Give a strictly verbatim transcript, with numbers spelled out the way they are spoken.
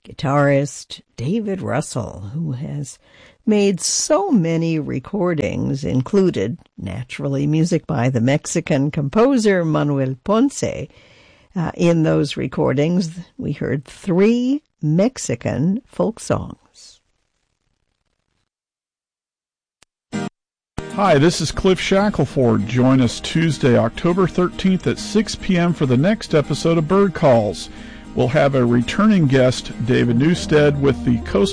guitarist David Russell, who has made so many recordings, included, naturally, music by the Mexican composer Manuel Ponce. Uh, in those recordings, we heard three Mexican folk songs. Hi, this is Cliff Shackelford. Join us Tuesday, October thirteenth at six p.m. for the next episode of Bird Calls. We'll have a returning guest, David Newstead, with the Coast